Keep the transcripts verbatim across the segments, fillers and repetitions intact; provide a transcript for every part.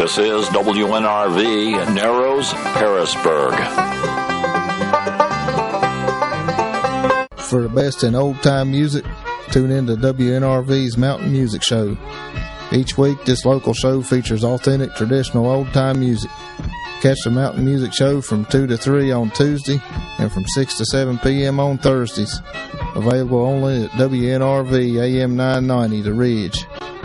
This is W N R V, Narrows, Harrisburg. For the best in old-time music, tune in to W N R V's Mountain Music Show. Each week, this local show features authentic, traditional old-time music. Catch the Mountain Music Show from two to three on Tuesday and from six to seven p.m. on Thursdays. Available only at W N R V A M nine ninety, The Ridge.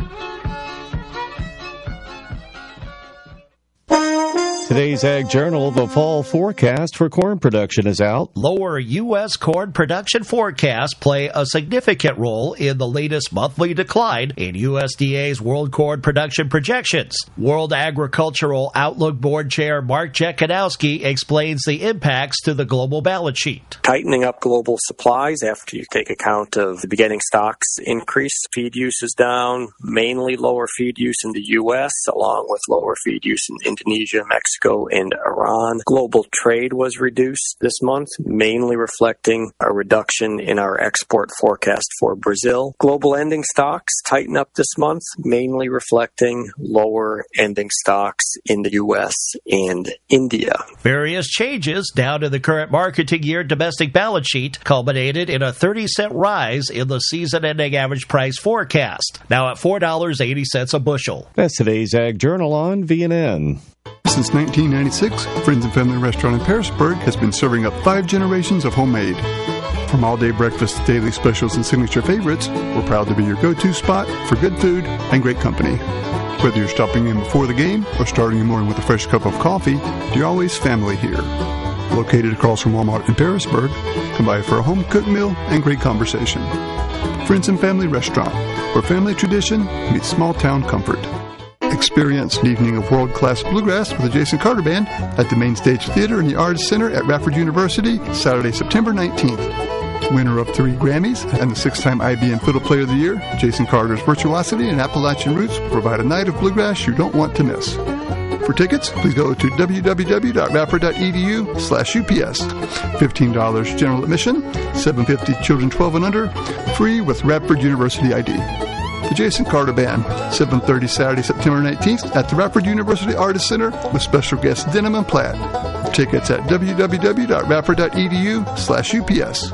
Today's Ag Journal, the fall forecast for corn production is out. Lower U S corn production forecasts play a significant role in the latest monthly decline in U S D A's world corn production projections. World Agricultural Outlook Board Chair Mark Jekanowski explains the impacts to the global balance sheet. Tightening up global supplies after you take account of the beginning stocks increase. Feed use is down, mainly lower feed use in the U S, along with lower feed use in Indonesia, Mexico, and Iran. Global trade was reduced this month, mainly reflecting a reduction in our export forecast for Brazil. Global ending stocks tighten up this month, mainly reflecting lower ending stocks in the U S and India. Various changes down to the current marketing year domestic balance sheet culminated in a thirty cent rise in the season-ending average price forecast, now at four dollars and eighty cents a bushel. That's today's Ag Journal on V N N. Since nineteen ninety-six, Friends and Family Restaurant in Harrisburg has been serving up five generations of homemade. From all-day breakfast to daily specials and signature favorites, we're proud to be your go-to spot for good food and great company. Whether you're stopping in before the game or starting your morning with a fresh cup of coffee, you're always family here. Located across from Walmart in Harrisburg, come by for a home-cooked meal and great conversation. Friends and Family Restaurant, where family tradition meets small-town comfort. Experience an evening of world-class bluegrass with the Jason Carter Band at the Main Stage Theater in the Arts Center at Radford University, Saturday, September nineteenth. Winner of three Grammys and the six-time I B M Fiddle Player of the Year, Jason Carter's virtuosity and Appalachian roots will provide a night of bluegrass you don't want to miss. For tickets, please go to w w w dot radford dot e d u slash u p s. fifteen dollars general admission, seven dollars and fifty cents children twelve and under, free with Radford University I D. The Jason Carter Band, seven thirty Saturday, September nineteenth at the Radford University Artist Center with special guests Denim and Plaid. Tickets at w w w dot radford dot e d u slash u p s.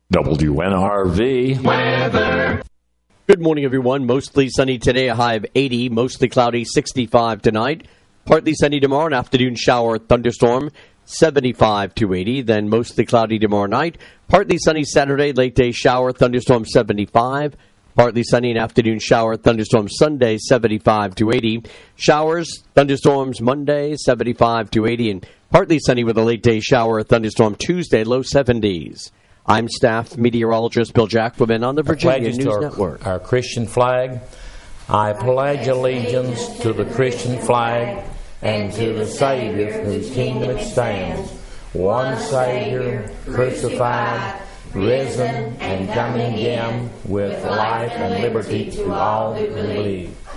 W N R V weather. Good morning, everyone. Mostly sunny today, a high of eighty. Mostly cloudy, sixty-five tonight. Partly sunny tomorrow, an afternoon shower, thunderstorm, seventy-five to eighty. Then mostly cloudy tomorrow night. Partly sunny Saturday, late day shower, thunderstorm, seventy-five. Partly sunny, an afternoon shower, thunderstorm Sunday, seventy-five to eighty. Showers, thunderstorms Monday, seventy-five to eighty. And partly sunny with a late day shower, thunderstorm Tuesday, low seventies. I'm staff meteorologist Bill Jackwoman on the Virginia News our, Network. Our Christian flag. I pledge allegiance to the Christian flag and to the Savior whose kingdom it stands, one Savior, crucified, risen, and coming again with life and liberty to all that believe.